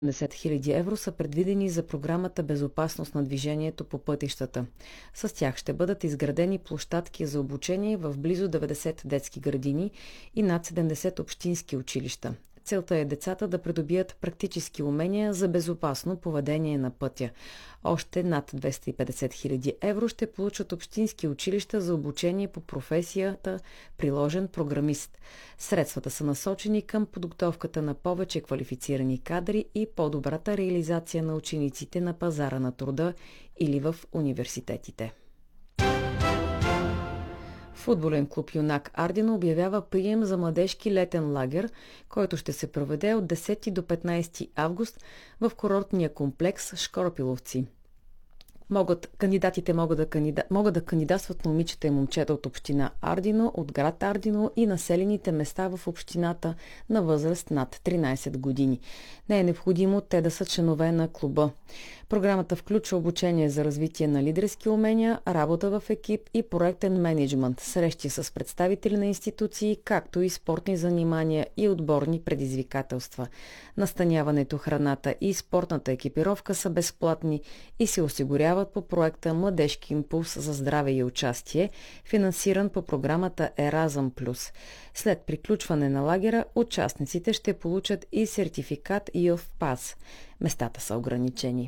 50 000 евро са предвидени за програмата Безопасност на движението по пътищата. С тях ще бъдат изградени площадки за обучение в близо 90 детски градини и над 70 общински училища. Целта е децата да придобият практически умения за безопасно поведение на пътя. Още над 250 000 евро ще получат общински училища за обучение по професията приложен програмист. Средствата са насочени към подготовката на повече квалифицирани кадри и по-добрата реализация на учениците на пазара на труда или в университетите. Футболен клуб Юнак Ардино обявява прием за младежки летен лагер, който ще се проведе от 10 до 15 август в курортния комплекс Шкоропиловци. Кандидатите могат да кандидатстват момичета и момчета от община Ардино, от град Ардино и населените места в общината на възраст над 13 години. Не е необходимо те да са членове на клуба. Програмата включва обучение за развитие на лидерски умения, работа в екип и проектен мениджмънт, срещи с представители на институции, както и спортни занимания и отборни предизвикателства. Настаняването, храната и спортната екипировка са безплатни и се осигуряват по проекта Младежки импулс за здраве и участие, финансиран по програмата Еразъм Плюс. След приключване на лагера, участниците ще получат и сертификат Youth Pass. Местата са ограничени.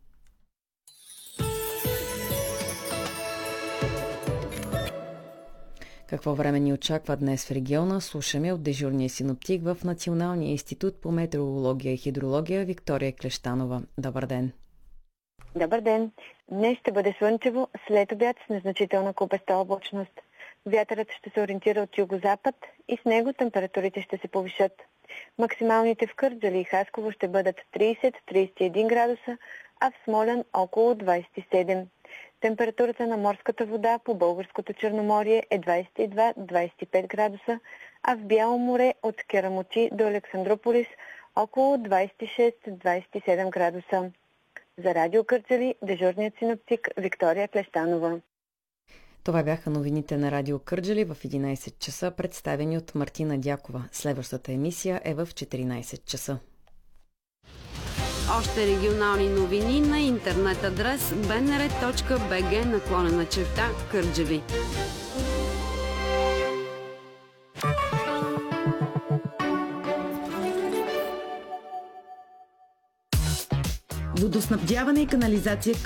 Какво време ни очаква днес в региона, слушаме от дежурния синоптик в Националния институт по метеорология и хидрология Виктория Клещанова. Добър ден! Добър ден! Днес ще бъде слънчево, след обяд с незначителна купеста облачност. Вятърът ще се ориентира от югозапад и с него температурите ще се повишат. Максималните в Кърджали и Хасково ще бъдат 30-31 градуса, а в Смолян около 27. Температурата на морската вода по българското Черноморие е 22-25 градуса, а в Бяло море от Керамоти до Александрополис около 26-27 градуса. За Радио Кърджали, дежурният синоптик Виктория Клещанова. Това бяха новините на Радио Кърджали в 11 часа, представени от Мартина Дякова. Следващата емисия е в 14 часа. Още регионални новини на интернет адрес bnr.bg/Кърджали. Водоснабдяване и канализация